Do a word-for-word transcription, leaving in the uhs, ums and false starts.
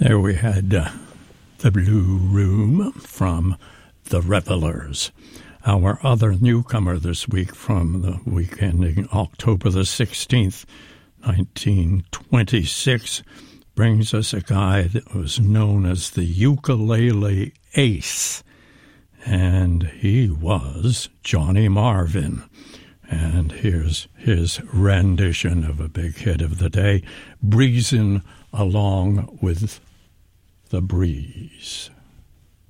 There we had uh, The Blue Room from The Revelers. Our other newcomer this week from the week ending October the sixteenth, nineteen twenty-six, brings us a guy that was known as the Ukulele Ace, and he was Johnny Marvin. And here's his rendition of a big hit of the day, Breezin' Along with the Breeze.